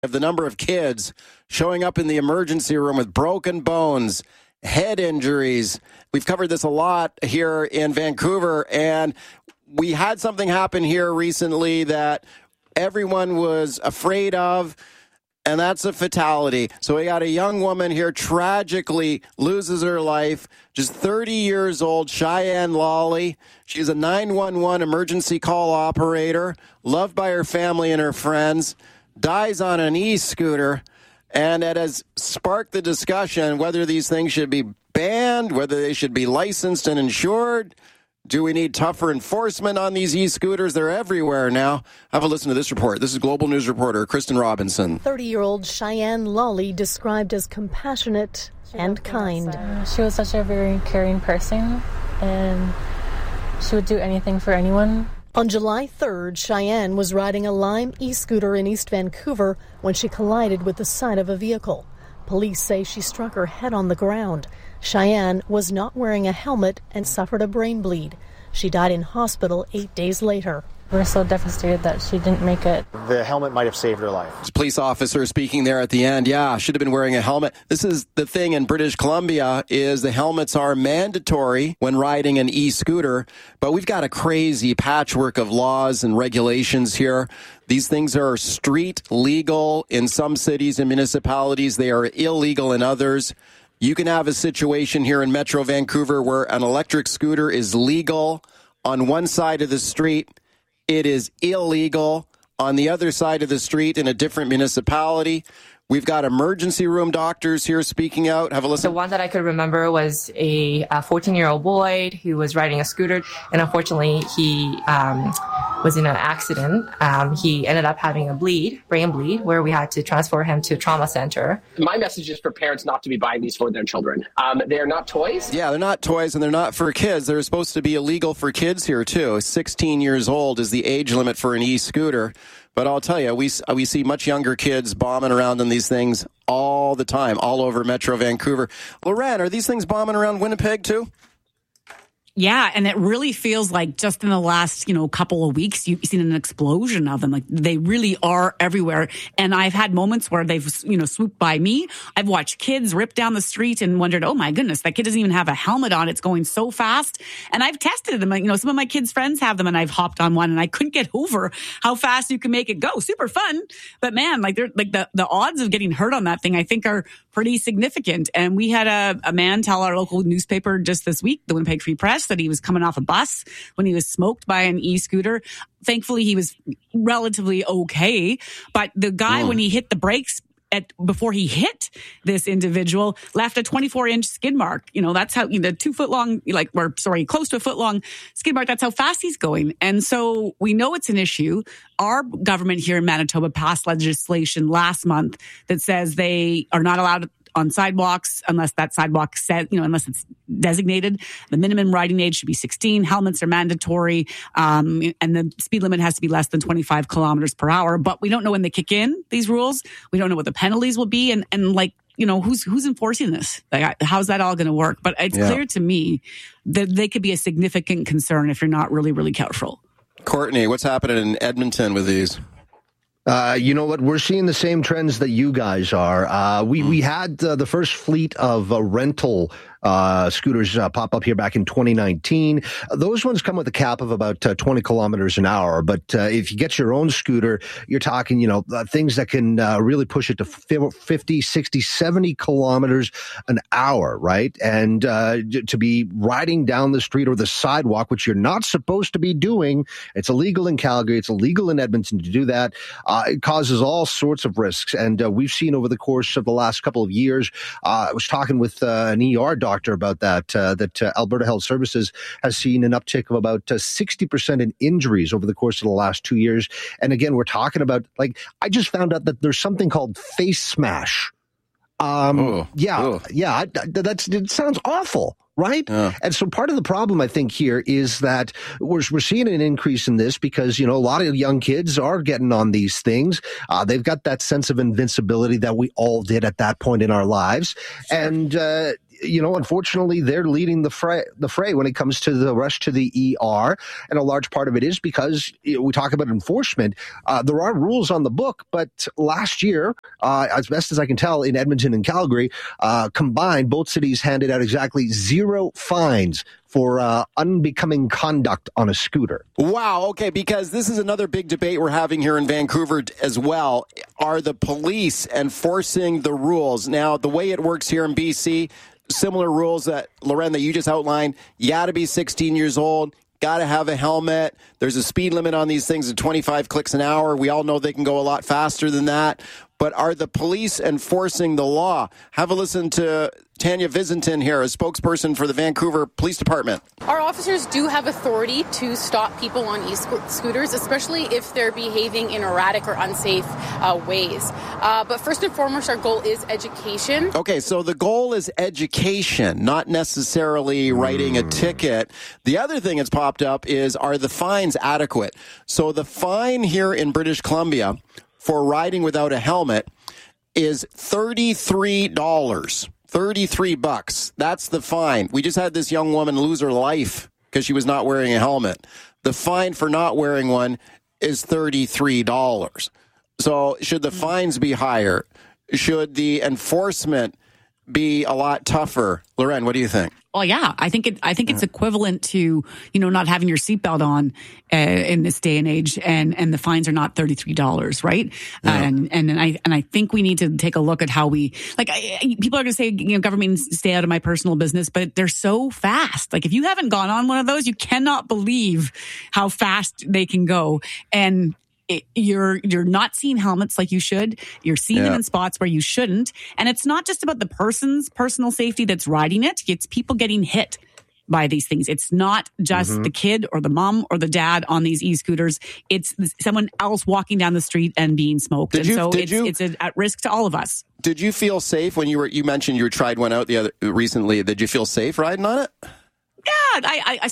of the number of kids showing up in the emergency room with broken bones, head injuries. We've covered this a lot here in Vancouver, and we had something happen here recently that everyone was afraid of, and that's a fatality. So we got a young woman here tragically loses her life, just 30 years old, Cheyenne Lawley. She's a 911 emergency call operator, loved by her family and her friends, dies on an e-scooter, and it has sparked the discussion whether these things should be banned, whether they should be licensed and insured. Do we need tougher enforcement on these e-scooters? They're everywhere now. Have a listen to this report. This is Global News reporter Kristen Robinson. 30-year-old Cheyenne Lawley described as compassionate and kind. She was such a very caring person, and she would do anything for anyone. On July 3rd, Cheyenne was riding a Lime e-scooter in East Vancouver when she collided with the side of a vehicle. Police say she struck her head on the ground. Cheyenne was not wearing a helmet and suffered a brain bleed. She died in hospital 8 days later. We're so devastated that she didn't make it. The helmet might have saved her life. Police officer speaking there at the end. Yeah, should have been wearing a helmet. This is the thing in British Columbia is the helmets are mandatory when riding an e-scooter, but we've got a crazy patchwork of laws and regulations here. These things are street legal in some cities and municipalities. They are illegal in others. You can have a situation here in Metro Vancouver where an electric scooter is legal on one side of the street. It is illegal on the other side of the street in a different municipality. We've got emergency room doctors here speaking out. Have a listen. The one that I could remember was a 14-year-old boy who was riding a scooter, and unfortunately he was in an accident. He ended up having a brain bleed, where we had to transfer him to a trauma center. My message is for parents not to be buying these for their children. They're not toys. Yeah, they're not toys, and they're not for kids. They're supposed to be illegal for kids here, too. 16 years old is the age limit for an e-scooter. But I'll tell you, we see much younger kids bombing around in these things all the time, all over Metro Vancouver. Loren, are these things bombing around Winnipeg, too? Yeah, and it really feels like just in the last, couple of weeks, you've seen an explosion of them. Like, they really are everywhere. And I've had moments where they've, swooped by me. I've watched kids rip down the street and wondered, oh my goodness, that kid doesn't even have a helmet on. It's going so fast. And I've tested them. Some of my kids' friends have them, and I've hopped on one, and I couldn't get over how fast you can make it go. Super fun. But man, the odds of getting hurt on that thing, I think, are pretty significant. And we had a man tell our local newspaper just this week, the Winnipeg Free Press, that he was coming off a bus when he was smoked by an e-scooter. Thankfully, he was relatively okay. But the guy, when he hit the brakes before he hit this individual, left a 24-inch skid mark. That's how the 2 foot long, close to a foot long skid mark. That's how fast he's going. And so we know it's an issue. Our government here in Manitoba passed legislation last month that says they are not allowed on sidewalks unless that sidewalk said, unless it's designated. The minimum riding age should be 16. Helmets are mandatory. And the speed limit has to be less than 25 kilometers per hour. But we don't know when they kick in, these rules. We don't know what the penalties will be. And who's enforcing this? How's that all going to work? But it's clear to me that they could be a significant concern if you're not really, really careful. Courtney, what's happening in Edmonton with these? You know what? We're seeing the same trends that you guys are. We had the first fleet of rental scooters pop up here back in 2019. Those ones come with a cap of about 20 kilometers an hour. But if you get your own scooter, you're talking, things that can really push it to 50, 60, 70 kilometers an hour, right? And to be riding down the street or the sidewalk, which you're not supposed to be doing. It's illegal in Calgary. It's illegal in Edmonton to do that. It causes all sorts of risks. And we've seen over the course of the last couple of years, I was talking with an ER doctor about that Alberta Health Services has seen an uptick of about 60% in injuries over the course of the last 2 years. And again, we're talking about, I just found out that there's something called face smash. It sounds awful. Right? And so part of the problem, I think, here is that we're seeing an increase in this because, a lot of young kids are getting on these things. They've got that sense of invincibility that we all did at that point in our lives. Sure. And unfortunately, they're leading the fray when it comes to the rush to the ER. And a large part of it is because we talk about enforcement. There are rules on the book, but last year, as best as I can tell, in Edmonton and Calgary, combined, both cities handed out exactly 0 fines for unbecoming conduct on a scooter. Wow. Okay. Because this is another big debate we're having here in Vancouver as well. Are the police enforcing the rules? Now, the way it works here in BC, similar rules that, Loren, that you just outlined, you got to be 16 years old. Got to have a helmet. There's a speed limit on these things at 25 clicks an hour. We all know they can go a lot faster than that. But are the police enforcing the law? Have a listen to Tanya Visentin here, a spokesperson for the Vancouver Police Department. Our officers do have authority to stop people on e-scooters, especially if they're behaving in erratic or unsafe ways. But first and foremost, our goal is education. Okay, so the goal is education, not necessarily writing a ticket. The other thing that's popped up is, are the fines adequate? So the fine here in British Columbia for riding without a helmet is $33. 33 bucks. That's the fine. We just had this young woman lose her life because she was not wearing a helmet. The fine for not wearing one is $33. So should the fines be higher? Should the enforcement be a lot tougher? Loren, what do you think? Well, yeah, I think it's equivalent to, not having your seatbelt on in this day and age, and the fines are not $33, right? Yeah. And I think we need to take a look at how we, people are going to say, government needs to stay out of my personal business, but they're so fast. Like, if you haven't gone on one of those, you cannot believe how fast they can go. And you're not seeing helmets like you should. You're seeing them in spots where you shouldn't. And it's not just about the person's personal safety that's riding it. It's people getting hit by these things. It's not just the kid or the mom or the dad on these e-scooters. It's someone else walking down the street and being smoked. It's at risk to all of us. Did you feel safe when you mentioned you tried one out recently? Did you feel safe riding on it? Yeah,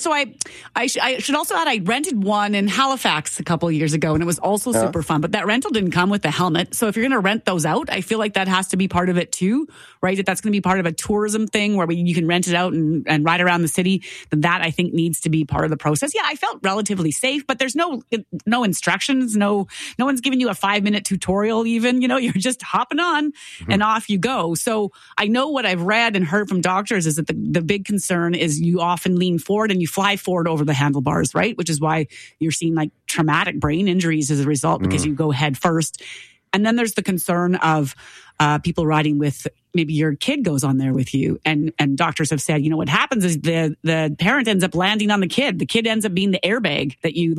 I should also add, I rented one in Halifax a couple of years ago, and it was also super fun. But that rental didn't come with the helmet. So if you're going to rent those out, I feel like that has to be part of it too, right? That's going to be part of a tourism thing where you can rent it out and ride around the city. That I think needs to be part of the process. Yeah, I felt relatively safe, but there's no instructions. No one's giving you a 5-minute tutorial even. You're just hopping on and off you go. So I know what I've read and heard from doctors is that the big concern is you often lean forward and you fly forward over the handlebars, right? Which is why you're seeing traumatic brain injuries as a result, because you go head first. And then there's the concern of people riding with, maybe your kid goes on there with you, and doctors have said, what happens is the parent ends up landing on the kid. The kid ends up being the airbag that you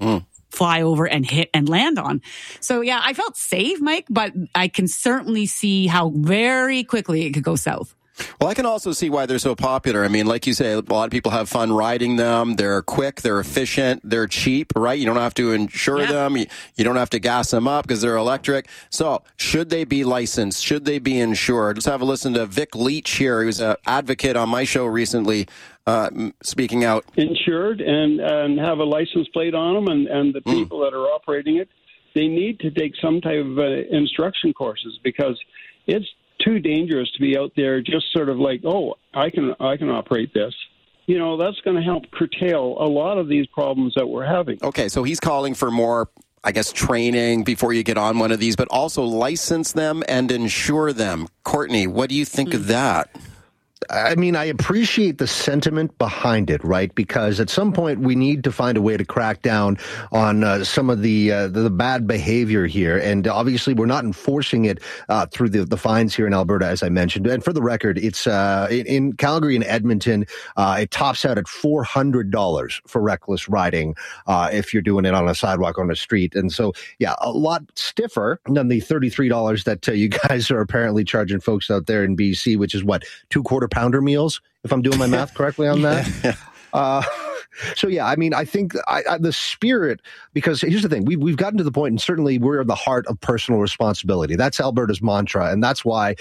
fly over and hit and land on. So yeah, I felt safe, Mike, but I can certainly see how very quickly it could go south. Well, I can also see why they're so popular. I mean, like you say, a lot of people have fun riding them. They're quick, they're efficient, they're cheap, right? You don't have to insure them. You don't have to gas them up because they're electric. So should they be licensed? Should they be insured? Let's have a listen to Vic Leach here. He was an advocate on my show recently, speaking out. Insured and have a license plate on them, and the people that are operating it, they need to take some type of instruction courses, because it's too dangerous to be out there just sort of like, I can operate this. That's going to help curtail a lot of these problems that we're having. Okay, so he's calling for more, I guess, training before you get on one of these, but also license them and insure them. Courtney, what do you think of that? I mean, I appreciate the sentiment behind it, right? Because at some point we need to find a way to crack down on some of the bad behavior here. And obviously we're not enforcing it through the fines here in Alberta, as I mentioned. And for the record, it's in Calgary and Edmonton, it tops out at $400 for reckless riding if you're doing it on a sidewalk on a street. And so, yeah, a lot stiffer than the $33 that you guys are apparently charging folks out there in BC, which is what, 2 quarter pounder meals, if I'm doing my math correctly on that. So, yeah, I mean, I think the spirit, because here's the thing, we've gotten to the point, and certainly we're at the heart of personal responsibility. That's Alberta's mantra. And that's why,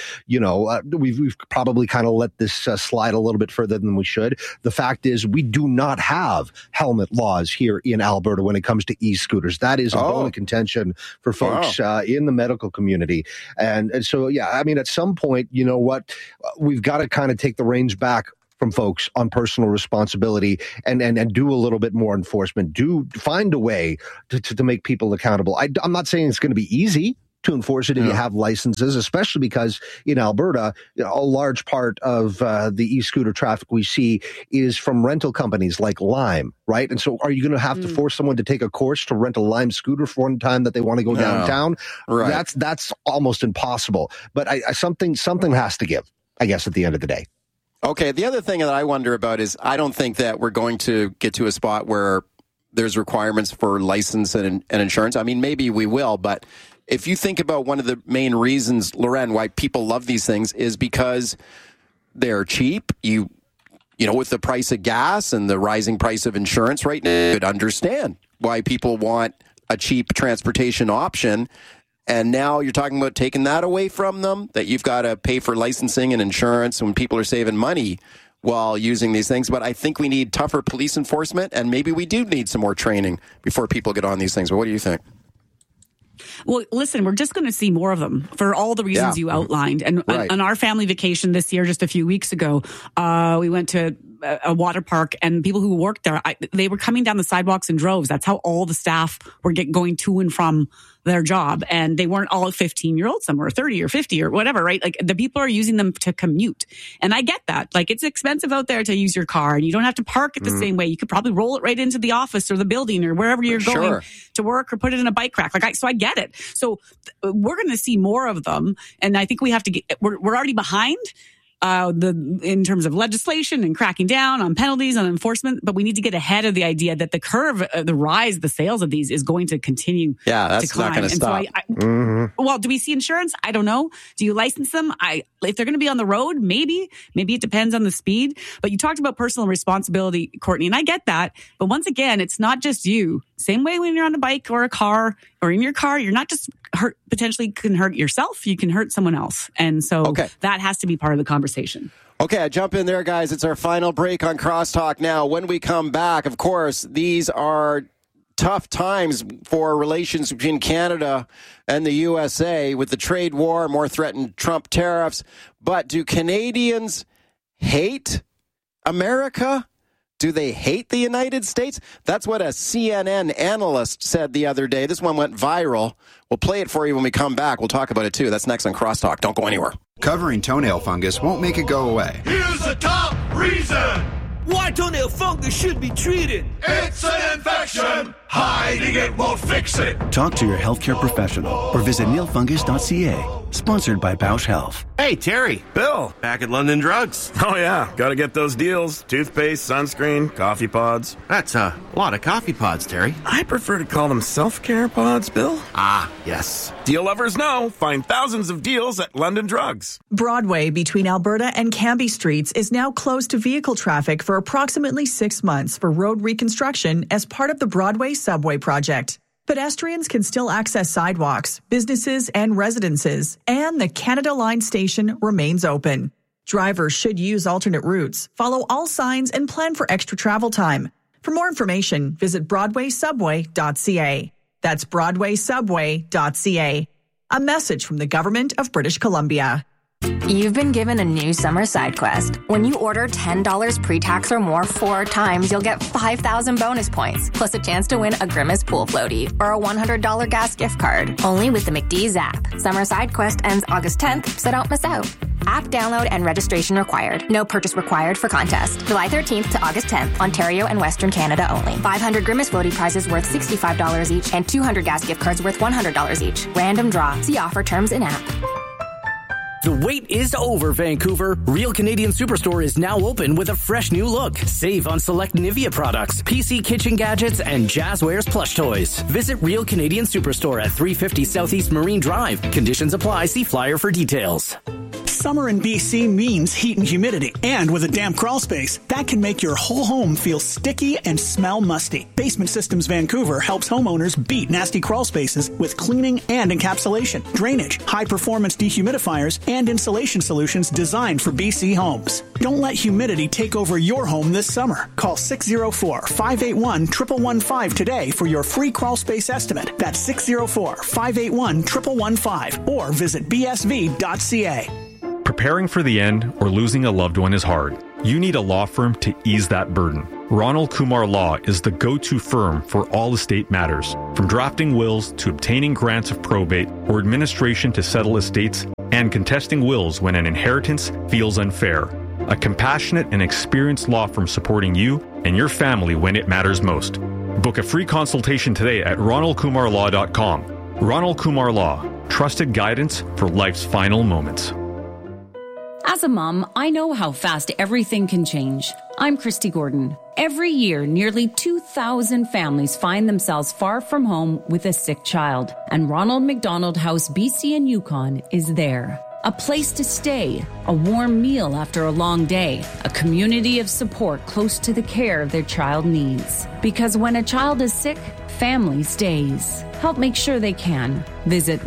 we've probably kind of let this slide a little bit further than we should. The fact is, we do not have helmet laws here in Alberta when it comes to e-scooters. That is a bone of contention for folks in the medical community. And so, yeah, I mean, at some point, you know what, we've got to kind of take the reins back from folks on personal responsibility and do a little bit more enforcement. Do find a way to make people accountable. I'm not saying it's going to be easy to enforce it if you have licenses, especially because in Alberta, a large part of the e-scooter traffic we see is from rental companies like Lime, right? And so are you going to have to force someone to take a course to rent a Lime scooter for one time that they want to go downtown? Right. That's almost impossible. But something has to give, I guess, at the end of the day. Okay, the other thing that I wonder about is I don't think that we're going to get to a spot where there's requirements for license and insurance. I mean, maybe we will, but if you think about one of the main reasons, Loren, why people love these things is because they're cheap. You know, with the price of gas and the rising price of insurance right now, you could understand why people want a cheap transportation option. And now you're talking about taking that away from them, that you've got to pay for licensing and insurance when people are saving money while using these things. But I think we need tougher police enforcement, and maybe we do need some more training before people get on these things. But what do you think? Well, listen, we're just going to see more of them for all the reasons you outlined. And on our family vacation this year, just a few weeks ago, we went to a water park, and people who worked there, they were coming down the sidewalks in droves. That's how all the staff were going to and from their job. And they weren't all 15-year-olds. Some were 30 or 50 or whatever, right? Like, the people are using them to commute. And I get that. Like, it's expensive out there to use your car, and you don't have to park it the same way. You could probably roll it right into the office or the building or wherever you're going to work, or put it in a bike rack. So I get it. So we're going to see more of them. And I think we have to we're already behind in terms of legislation and cracking down on penalties and enforcement, but we need to get ahead of the idea that the curve, the rise, the sales of these is going to continue. Yeah, that's to climb. Not going to stop. So well, do we see insurance? I don't know. Do you license them? If they're going to be on the road, maybe it depends on the speed. But you talked about personal responsibility, Courtney, and I get that. But once again, it's not just you. Same way when you're on a bike or a car or in your car, you're not just potentially can hurt yourself. You can hurt someone else. And so that has to be part of the conversation. Okay, I jump in there, guys. It's our final break on Crosstalk now. When we come back, of course, these are tough times for relations between Canada and the USA with the trade war, more threatened Trump tariffs. But do Canadians hate America? Do they hate the United States? That's what a CNN analyst said the other day. This one went viral. We'll play it for you when we come back. We'll talk about it, too. That's next on Crosstalk. Don't go anywhere. Covering toenail fungus won't make it go away. Here's the top reason why toenail fungus should be treated. It's an infection. Hiding it won't fix it. Talk to your healthcare professional or visit nailfungus.ca. Sponsored by Bausch Health. Hey, Terry. Bill. Back at London Drugs. Oh, yeah. Got to get those deals. Toothpaste, sunscreen, coffee pods. That's a lot of coffee pods, Terry. I prefer to call them self-care pods, Bill. Ah, yes. Deal lovers know. Find thousands of deals at London Drugs. Broadway between Alberta and Cambie Streets is now closed to vehicle traffic for approximately 6 months for road reconstruction as part of the Broadway subway project. Pedestrians can still access sidewalks, businesses, and residences, and the Canada Line station remains open. Drivers should use alternate routes, follow all signs, and plan for extra travel time. For more information, visit BroadwaySubway.ca. That's BroadwaySubway.ca. A message from the Government of British Columbia. You've been given a new summer side quest. When you order $10 pre-tax or more 4 times, you'll get 5,000 bonus points, plus a chance to win a Grimace pool floaty or a $100 gas gift card. Only with the McDee's app. Summer side quest ends August 10th, so don't miss out. App download and registration required. No purchase required for contest. July 13th to August 10th, Ontario and Western Canada only. 500 Grimace floaty prizes worth $65 each and 200 gas gift cards worth $100 each. Random draw. See offer terms in app. The wait is over, Vancouver. Real Canadian Superstore is now open with a fresh new look. Save on select Nivea products, PC kitchen gadgets, and Jazzwares plush toys. Visit Real Canadian Superstore at 350 Southeast Marine Drive. Conditions apply. See flyer for details. Summer in BC means heat and humidity. And with a damp crawl space, that can make your whole home feel sticky and smell musty. Basement Systems Vancouver helps homeowners beat nasty crawl spaces with cleaning and encapsulation, drainage, high-performance dehumidifiers, and insulation solutions designed for BC homes. Don't let humidity take over your home this summer. Call 604-581-1115 today for your free crawl space estimate. That's 604-581-1115 or visit bsv.ca. Preparing for the end or losing a loved one is hard. You need a law firm to ease that burden. Ronald Kumar Law is the go-to firm for all estate matters, from drafting wills to obtaining grants of probate or administration to settle estates and contesting wills when an inheritance feels unfair. A compassionate and experienced law firm supporting you and your family when it matters most. Book a free consultation today at ronaldkumarlaw.com. Ronald Kumar Law, trusted guidance for life's final moments. As a mom, I know how fast everything can change. I'm Christy Gordon. Every year, nearly 2,000 families find themselves far from home with a sick child, and Ronald McDonald House BC and Yukon is there. A place to stay, a warm meal after a long day, a community of support close to the care their child needs. Because when a child is sick, family stays. Help make sure they can. Visit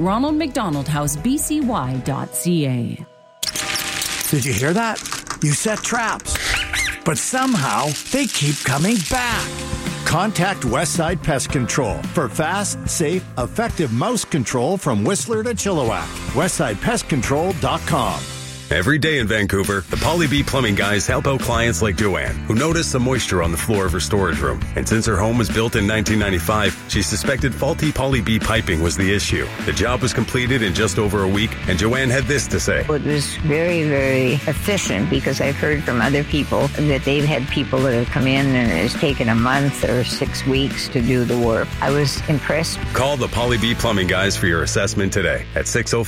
ronaldmcdonaldhousebcy.ca. Did you hear that? You set traps. But somehow, they keep coming back. Contact Westside Pest Control for fast, safe, effective mouse control from Whistler to Chilliwack. WestsidePestControl.com. Every day in Vancouver, the Poly-B Plumbing guys help out clients like Joanne, who noticed some moisture on the floor of her storage room. And since her home was built in 1995, she suspected faulty Poly-B piping was the issue. The job was completed in just over a week, and Joanne had this to say. It was very, very efficient because I've heard from other people that they've had people that have come in and it's taken a month or 6 weeks to do the work. I was impressed. Call the Poly-B Plumbing guys for your assessment today at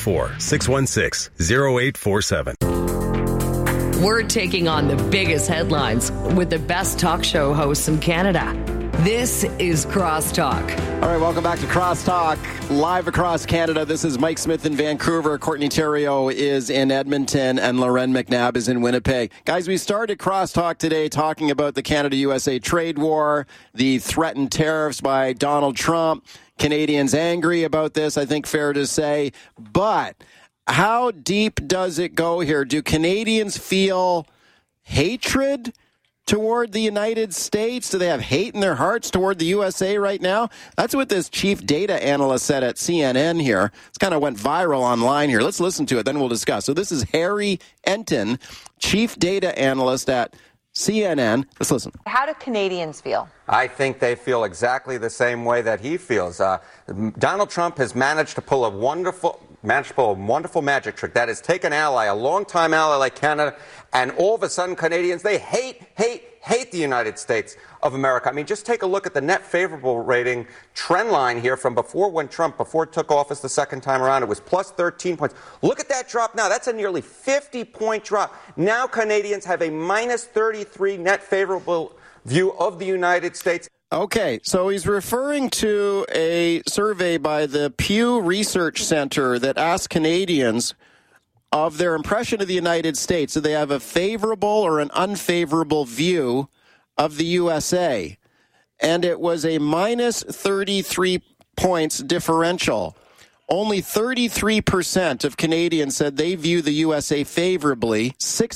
604-616-0847. We're taking on the biggest headlines with the best talk show hosts in Canada. This is Crosstalk. All right, welcome back to Crosstalk, live across Canada. This is Mike Smith in Vancouver. Courtney Theriault is in Edmonton, and Loren McNabb is in Winnipeg. Guys, we started Crosstalk today talking about the Canada-USA trade war, the threatened tariffs by Donald Trump. Canadians angry about this, I think fair to say. But how deep does it go here? Do Canadians feel hatred toward the United States? Do they have hate in their hearts toward the USA right now? That's what this chief data analyst said at CNN here. It's kind of went viral online here. Let's listen to it, then we'll discuss. So this is Harry Enton, chief data analyst at CNN. Let's listen. How do Canadians feel? I think they feel exactly the same way that he feels. Donald Trump has managed to pull a wonderful magic trick. That is, take an ally, a longtime ally like Canada, and all of a sudden Canadians, they hate the United States of America. I mean, just take a look at the net favorable rating trend line here from before Trump took office the second time around. It was plus 13 points. Look at that drop now. That's a nearly 50-point drop. Now Canadians have a minus 33 net favorable view of the United States. Okay, so he's referring to a survey by the Pew Research Center that asked Canadians of their impression of the United States. Do they have a favorable or an unfavorable view of the USA? And it was a minus 33 points differential. Only 33% of Canadians said they view the USA favorably.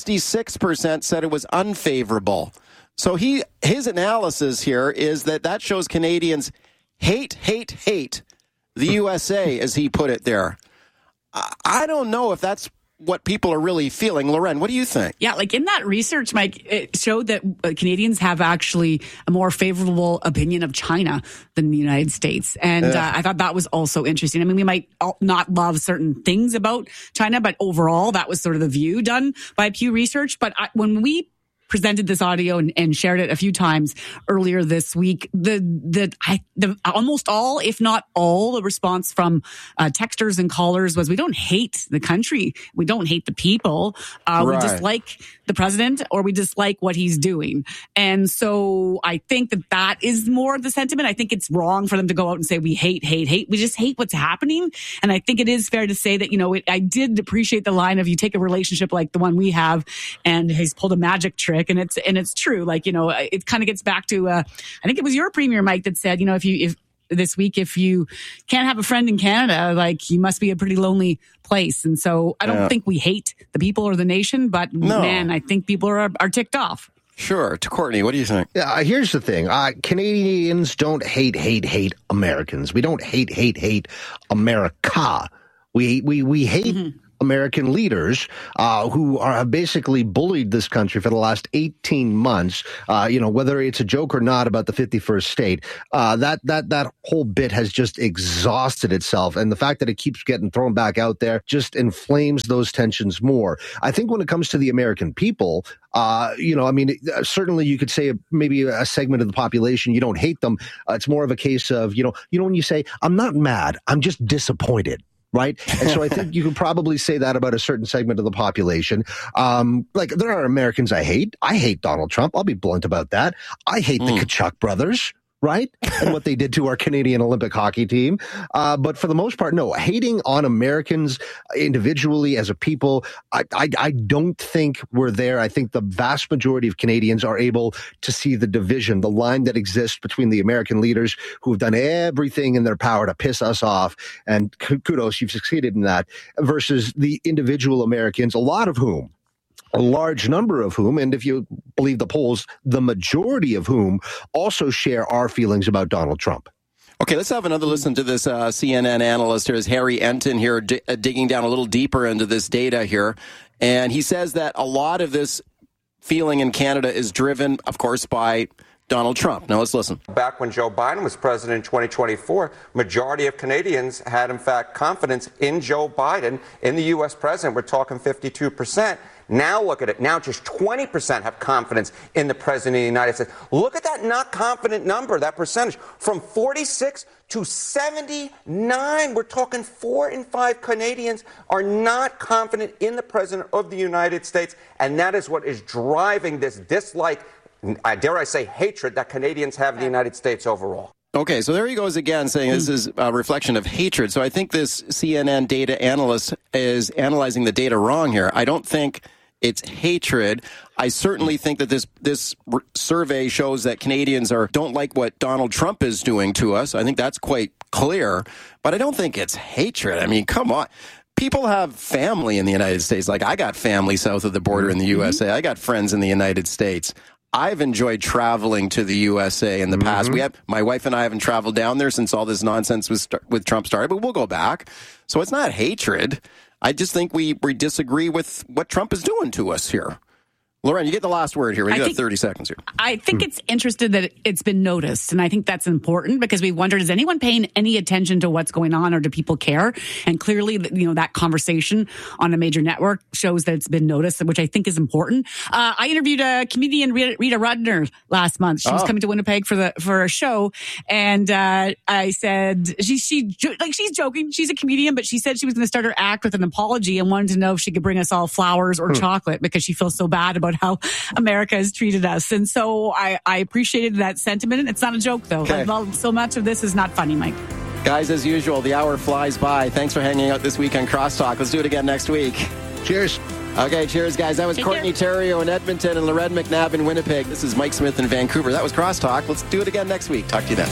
66% said it was unfavorable. So his analysis here is that shows Canadians hate the USA, as he put it there. I don't know if that's what people are really feeling. Loren, what do you think? Yeah, like in that research, Mike, it showed that Canadians have actually a more favorable opinion of China than the United States. And I thought that was also interesting. I mean, we might not love certain things about China, but overall, that was sort of the view done by Pew Research. But when we presented this audio and shared it a few times earlier this week. The almost all, if not all, the response from texters and callers was, we don't hate the country. We don't hate the people. We dislike the president, or we dislike what he's doing. And so I think that is more the sentiment. I think it's wrong for them to go out and say, we hate. We just hate what's happening. And I think it is fair to say that, I did appreciate the line of, you take a relationship like the one we have, and he's pulled a magic trick. And it's true. It kind of gets back to, I think it was your premier, Mike, that said, if this week, if you can't have a friend in Canada, you must be a pretty lonely place. And so I don't think we hate the people or the nation, but man, I think people are ticked off. Sure. To Courtney, what do you think? Yeah, here's the thing. Canadians don't hate Americans. We don't hate America. We hate American leaders who have basically bullied this country for the last 18 months, whether it's a joke or not about the 51st state, that whole bit has just exhausted itself. And the fact that it keeps getting thrown back out there just inflames those tensions more. I think when it comes to the American people, certainly you could say maybe a segment of the population, you don't hate them. It's more of a case of, when you say, I'm not mad, I'm just disappointed. Right. And so I think you could probably say that about a certain segment of the population. There are Americans I hate. I hate Donald Trump. I'll be blunt about that. I hate the Kachuk brothers. Right? And what they did to our Canadian Olympic hockey team. But for the most part, no, hating on Americans individually as a people, I don't think we're there. I think the vast majority of Canadians are able to see the division, the line that exists between the American leaders who have done everything in their power to piss us off. And kudos, you've succeeded in that, versus the individual Americans, a large number of whom, and if you believe the polls, the majority of whom also share our feelings about Donald Trump. Okay, let's have another listen to this CNN analyst. Here's Harry Enton here digging down a little deeper into this data here. And he says that a lot of this feeling in Canada is driven, of course, by Donald Trump. Now let's listen. Back when Joe Biden was president in 2024, majority of Canadians had, in fact, confidence in Joe Biden, in the U.S. president. We're talking 52%. Now look at it. Now just 20% have confidence in the president of the United States. Look at that not confident number, that percentage, from 46 to 79. We're talking 4 in 5 Canadians are not confident in the president of the United States. And that is what is driving this dislike, dare I say, hatred that Canadians have in the United States overall. Okay, so there he goes again saying this is a reflection of hatred. So I think this CNN data analyst is analyzing the data wrong here. I don't think it's hatred. I certainly think that this survey shows that Canadians don't like what Donald Trump is doing to us. I think that's quite clear. But I don't think it's hatred. I mean, come on. People have family in the United States. Like, I got family south of the border in the USA. I got friends in the United States. I've enjoyed traveling to the USA in the past. My wife and I haven't traveled down there since all this nonsense with Trump started, but we'll go back. So it's not hatred. I just think we disagree with what Trump is doing to us here. Lauren, you get the last word here. We got 30 seconds here. I think it's interesting that it's been noticed. And I think that's important because we wondered, is anyone paying any attention to what's going on, or do people care? And clearly, that conversation on a major network shows that it's been noticed, which I think is important. I interviewed a comedian, Rita Rudner, last month. She was coming to Winnipeg for a show. And I said, she's joking. She's a comedian, but she said she was going to start her act with an apology and wanted to know if she could bring us all flowers or chocolate because she feels so bad about how America has treated us. And so I appreciated that sentiment. It's not a joke, though. Okay. So much of this is not funny, Mike. Guys, as usual, the hour flies by. Thanks for hanging out this week on Crosstalk. Let's do it again next week. Cheers. Okay, cheers, guys. That was Courtney Theriault in Edmonton and Loren McNabb in Winnipeg. This is Mike Smith in Vancouver. That was Crosstalk. Let's do it again next week. Talk to you then.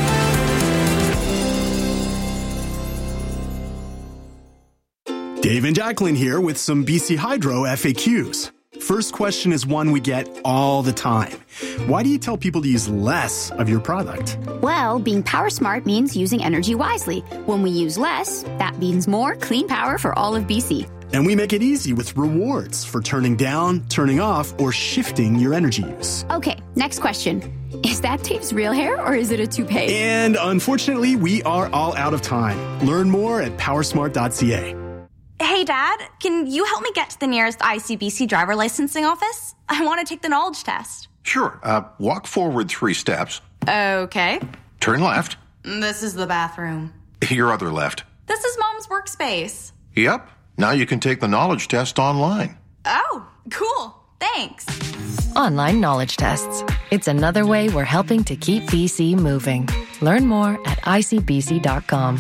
Dave and Jacqueline here with some BC Hydro FAQs. First question is one we get all the time. Why do you tell people to use less of your product? Well, being power smart means using energy wisely. When we use less, that means more clean power for all of BC. And we make it easy with rewards for turning down, turning off, or shifting your energy use. Okay, next question. Is that Dave's real hair or is it a toupee? And unfortunately, we are all out of time. Learn more at powersmart.ca. Hey, Dad, can you help me get to the nearest ICBC driver licensing office? I want to take the knowledge test. Sure. Walk forward 3 steps. Okay. Turn left. This is the bathroom. Your other left. This is Mom's workspace. Yep. Now you can take the knowledge test online. Oh, cool. Thanks. Online knowledge tests. It's another way we're helping to keep BC moving. Learn more at icbc.com.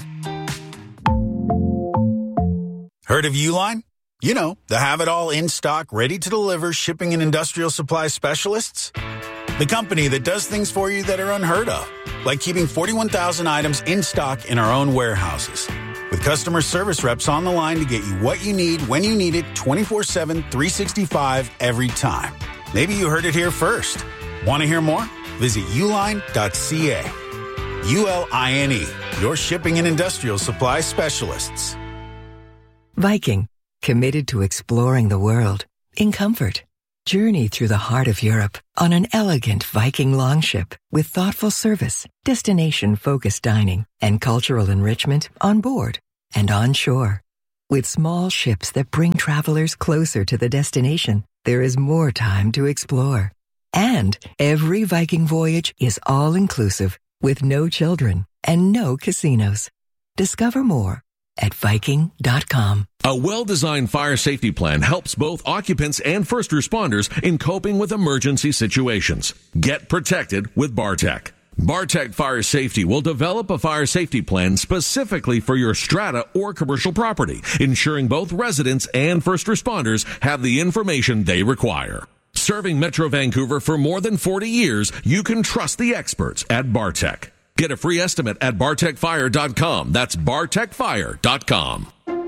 Heard of Uline? You know, the have-it-all in-stock, ready-to-deliver shipping and industrial supply specialists. The company that does things for you that are unheard of, like keeping 41,000 items in stock in our own warehouses. With customer service reps on the line to get you what you need, when you need it, 24/7, 365, every time. Maybe you heard it here first. Want to hear more? Visit uline.ca. ULINE, your shipping and industrial supply specialists. Viking, committed to exploring the world in comfort. Journey through the heart of Europe on an elegant Viking longship with thoughtful service, destination-focused dining, and cultural enrichment on board and on shore. With small ships that bring travelers closer to the destination, there is more time to explore. And every Viking voyage is all-inclusive with no children and no casinos. Discover more at Viking.com. A well-designed fire safety plan helps both occupants and first responders in coping with emergency situations. Get protected with Bartec. Bartec Fire Safety will develop a fire safety plan specifically for your strata or commercial property, ensuring both residents and first responders have the information they require. Serving Metro Vancouver for more than 40 years, you can trust the experts at Bartec. Get a free estimate at bartecfire.com. That's bartecfire.com.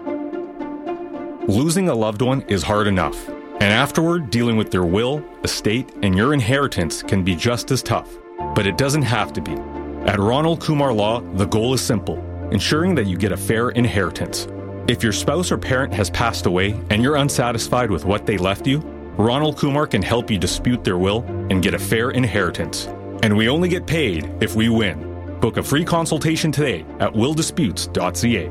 Losing a loved one is hard enough, and afterward, dealing with their will, estate, and your inheritance can be just as tough. But it doesn't have to be. At Ronald Kumar Law, the goal is simple: ensuring that you get a fair inheritance. If your spouse or parent has passed away and you're unsatisfied with what they left you, Ronald Kumar can help you dispute their will and get a fair inheritance. And we only get paid if we win. Book a free consultation today at willdisputes.ca.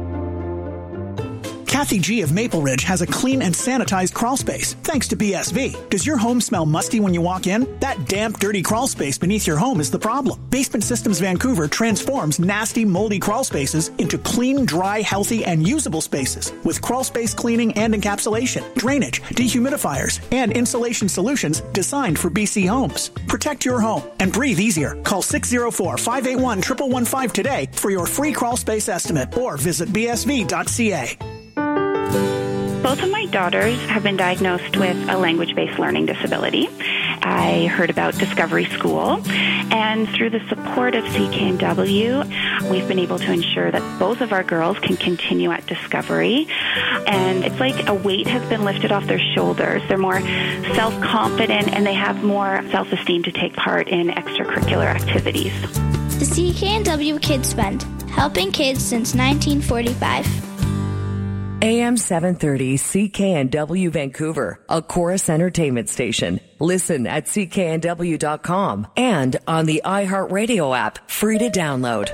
Kathy G of Maple Ridge has a clean and sanitized crawl space, thanks to BSV. Does your home smell musty when you walk in? That damp, dirty crawl space beneath your home is the problem. Basement Systems Vancouver transforms nasty, moldy crawl spaces into clean, dry, healthy, and usable spaces with crawl space cleaning and encapsulation, drainage, dehumidifiers, and insulation solutions designed for BC homes. Protect your home and breathe easier. Call 604-581-1115 today for your free crawl space estimate or visit bsv.ca. Both of my daughters have been diagnosed with a language-based learning disability. I heard about Discovery School, and through the support of CKNW, we've been able to ensure that both of our girls can continue at Discovery. And it's like a weight has been lifted off their shoulders. They're more self-confident, and they have more self-esteem to take part in extracurricular activities. The CKNW Kids Fund, helping kids since 1945. AM 730 CKNW Vancouver, a Chorus Entertainment station. Listen at cknw.com and on the iHeartRadio app, free to download.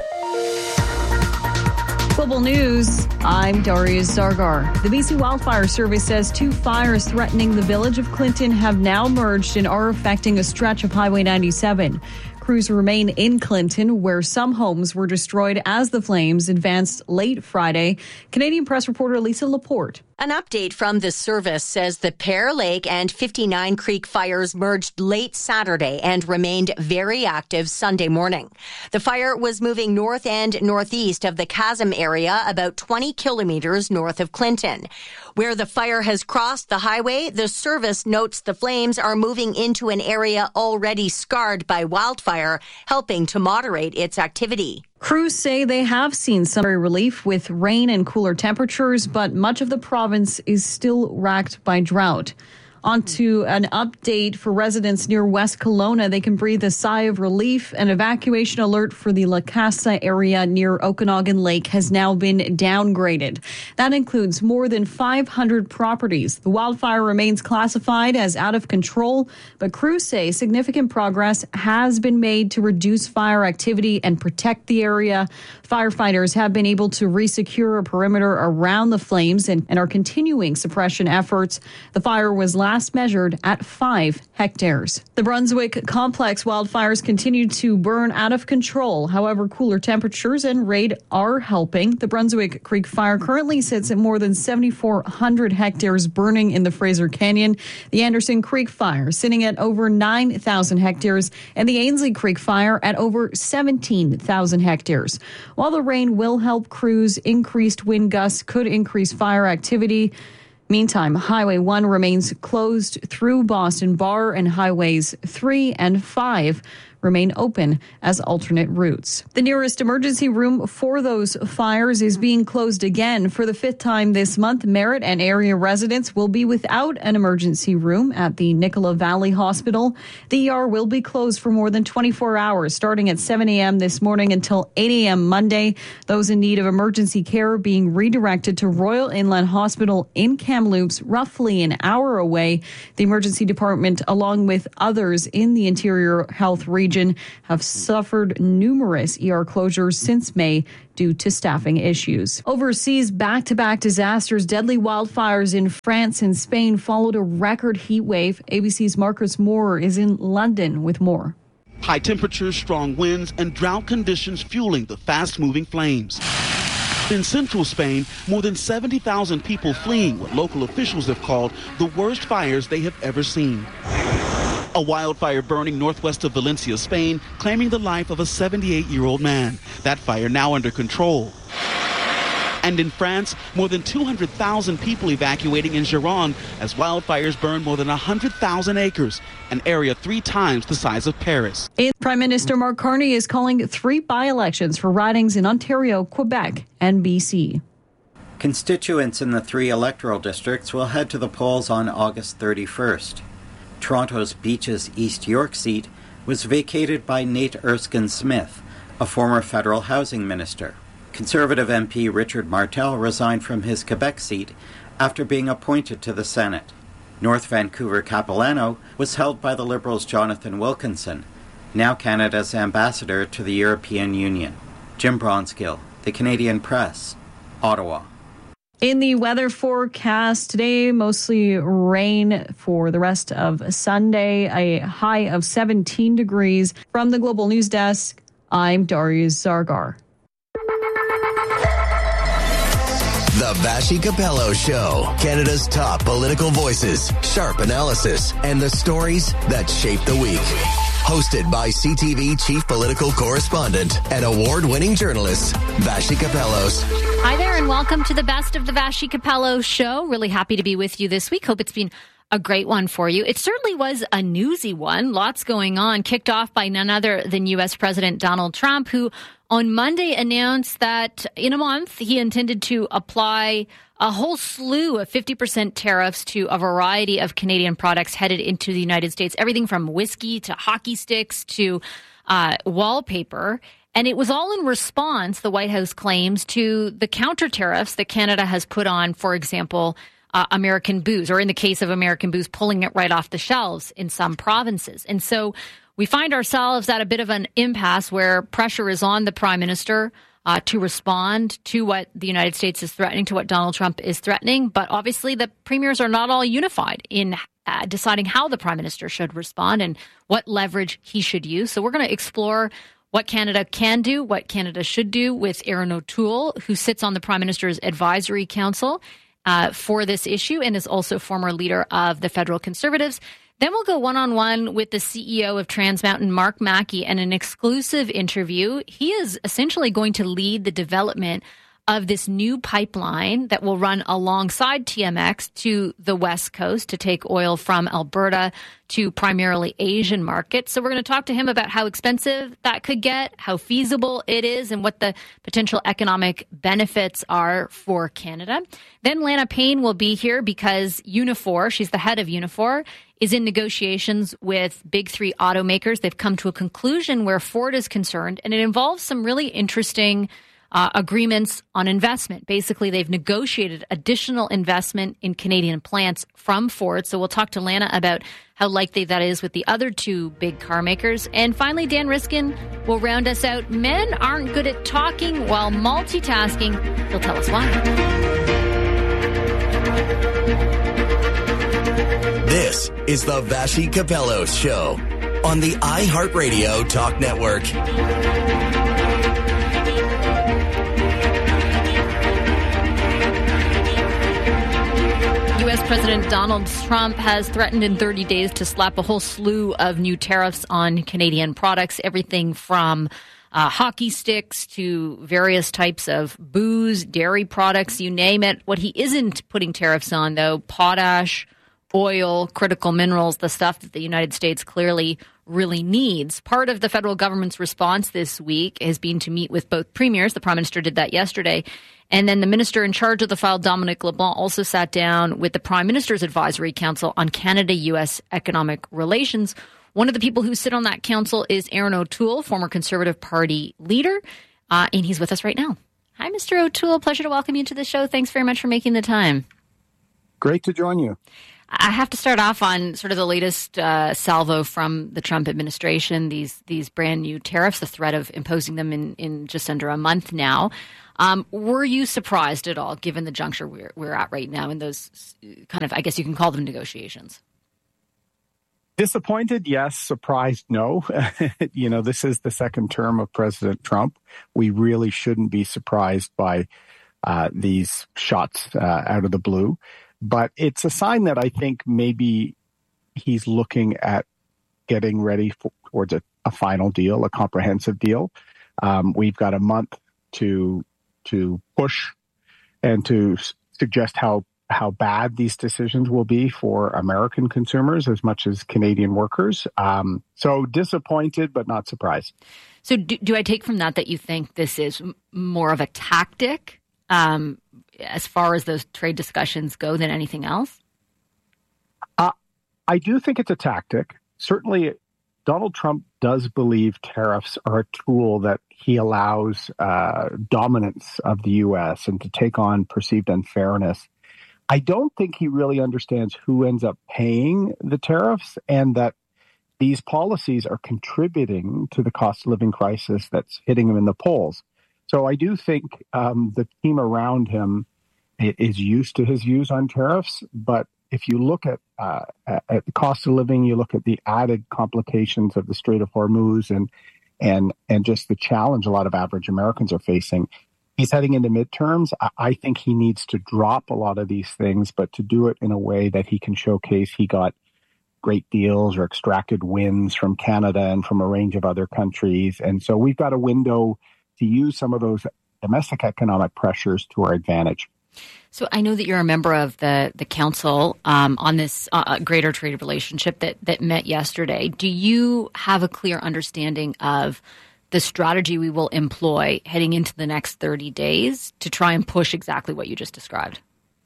Global News, I'm Darius Zargar. The BC Wildfire Service says 2 fires threatening the village of Clinton have now merged and are affecting a stretch of Highway 97. Crews remain in Clinton, where some homes were destroyed as the flames advanced late Friday. Canadian Press reporter Lisa Laporte. An update from the service says the Pear Lake and 59 Creek fires merged late Saturday and remained very active Sunday morning. The fire was moving north and northeast of the Chasm area, about 20 kilometers north of Clinton. Where the fire has crossed the highway, the service notes the flames are moving into an area already scarred by wildfire, helping to moderate its activity. Crews say they have seen some relief with rain and cooler temperatures, but much of the province is still racked by drought. On to an update for residents near West Kelowna. They can breathe a sigh of relief. An evacuation alert for the La Casa area near Okanagan Lake has now been downgraded. That includes more than 500 properties. The wildfire remains classified as out of control, but crews say significant progress has been made to reduce fire activity and protect the area. Firefighters have been able to resecure a perimeter around the flames and are continuing suppression efforts. The fire was last measured at 5 hectares. The Brunswick Complex wildfires continue to burn out of control. However, cooler temperatures and rain are helping. The Brunswick Creek fire currently sits at more than 7,400 hectares burning in the Fraser Canyon. The Anderson Creek fire sitting at over 9,000 hectares and the Ainsley Creek fire at over 17,000 hectares. While the rain will help crews, increased wind gusts could increase fire activity. Meantime, Highway 1 remains closed through Boston Bar, and Highways 3 and 5 remain open as alternate routes. The nearest emergency room for those fires is being closed again for the 5th time this month. Merritt and area residents will be without an emergency room at the Nicola Valley Hospital. The ER will be closed for more than 24 hours, starting at 7 a.m. this morning until 8 a.m. Monday. Those in need of emergency care are being redirected to Royal Inland Hospital in Kamloops, roughly an hour away. The emergency department, along with others in the Interior Health region, have suffered numerous ER closures since May due to staffing issues. Overseas, back-to-back disasters, deadly wildfires in France and Spain followed a record heat wave. ABC's Marcus Moore is in London with more. High temperatures, strong winds, and drought conditions fueling the fast-moving flames. In central Spain, more than 70,000 people fleeing what local officials have called the worst fires they have ever seen. A wildfire burning northwest of Valencia, Spain, claiming the life of a 78-year-old man. That fire now under control. And in France, more than 200,000 people evacuating in Gironde as wildfires burn more than 100,000 acres, an area 3 times the size of Paris. Prime Minister Mark Carney is calling 3 by-elections for ridings in Ontario, Quebec, and BC. Constituents in the 3 electoral districts will head to the polls on August 31st. Toronto's Beaches East York seat was vacated by Nate Erskine-Smith, a former federal housing minister. Conservative MP Richard Martel resigned from his Quebec seat after being appointed to the Senate. North Vancouver Capilano was held by the Liberals' Jonathan Wilkinson, now Canada's ambassador to the European Union. Jim Bronskill, The Canadian Press, Ottawa. In the weather forecast today, mostly rain for the rest of Sunday, a high of 17 degrees. From the Global News Desk, I'm Darius Zargar. The Vassy Capello Show. Canada's top political voices, sharp analysis, and the stories that shape the week. Hosted by CTV Chief Political Correspondent and award-winning journalist, Vassy Capellos. Hi there, and welcome to the Best of the Vassy Capello Show. Really happy to be with you this week. Hope it's been a great one for you. It certainly was a newsy one. Lots going on. Kicked off by none other than U.S. President Donald Trump, who on Monday announced that in a month he intended to apply a whole slew of 50% tariffs to a variety of Canadian products headed into the United States. Everything from whiskey to hockey sticks to wallpaper. And it was all in response, the White House claims, to the counter tariffs that Canada has put on, for example, American booze, or in the case of American booze, pulling it right off the shelves in some provinces. And so we find ourselves at a bit of an impasse where pressure is on the Prime Minister to respond to what the United States is threatening, to what Donald Trump is threatening. But obviously the premiers are not all unified in deciding how the Prime Minister should respond and what leverage he should use. So we're going to explore what Canada can do, what Canada should do with Erin O'Toole, who sits on the Prime Minister's Advisory Council for this issue and is also former leader of the Federal Conservatives. Then we'll go one-on-one with the CEO of Trans Mountain, Mark Mackey, and an exclusive interview. He is essentially going to lead the development of this new pipeline that will run alongside TMX to the West Coast to take oil from Alberta to primarily Asian markets. So we're going to talk to him about how expensive that could get, how feasible it is, and what the potential economic benefits are for Canada. Then Lana Payne will be here because Unifor, she's the head of Unifor, is in negotiations with big three automakers. They've come to a conclusion where Ford is concerned, and it involves some really interesting agreements on investment. Basically, they've negotiated additional investment in Canadian plants from Ford. So we'll talk to Lana about how likely that is with the other two big car makers. And finally, Dan Riskin will round us out. Men aren't good at talking while multitasking. He'll tell us why. This is the Vassy Capello Show on the iHeartRadio Talk Network. U.S. President Donald Trump has threatened in 30 days to slap a whole slew of new tariffs on Canadian products, everything from hockey sticks to various types of booze, dairy products, you name it. What he isn't putting tariffs on, though, potash, oil, critical minerals, the stuff that the United States clearly really needs. Part of the federal government's response this week has been to meet with both premiers. The Prime Minister did that yesterday. And then the minister in charge of the file, Dominic LeBlanc, also sat down with the Prime Minister's Advisory Council on Canada-U.S. economic relations. One of the people who sit on that council is Erin O'Toole, former Conservative Party leader, and he's with us right now. Hi, Mr. O'Toole. Pleasure to welcome you to the show. Thanks very much for making the time. Great to join you. I have to start off on sort of the latest salvo from the Trump administration, these brand new tariffs, the threat of imposing them in just under a month now. Were you surprised at all, given the juncture we're at right now in those kind of, I guess you can call them negotiations? Disappointed, yes. Surprised, no. This is the second term of President Trump. We really shouldn't be surprised by these shots out of the blue. But it's a sign that I think maybe he's looking at getting ready towards a final deal, a comprehensive deal. We've got a month to push and to suggest how bad these decisions will be for American consumers as much as Canadian workers. So disappointed, but not surprised. So do I take from that you think this is more of a tactic as far as those trade discussions go than anything else? I do think it's a tactic. Certainly, Donald Trump does believe tariffs are a tool that he allows dominance of the U.S. and to take on perceived unfairness. I don't think he really understands who ends up paying the tariffs and that these policies are contributing to the cost of living crisis that's hitting him in the polls. So I do think the team around him is used to his views on tariffs. But if you look at the cost of living, you look at the added complications of the Strait of Hormuz and just the challenge a lot of average Americans are facing, he's heading into midterms. I think he needs to drop a lot of these things, but to do it in a way that he can showcase he got great deals or extracted wins from Canada and from a range of other countries. And so we've got a window to use some of those domestic economic pressures to our advantage. So I know that you're a member of the council on this greater trade relationship that met yesterday. Do you have a clear understanding of the strategy we will employ heading into the next 30 days to try and push exactly what you just described?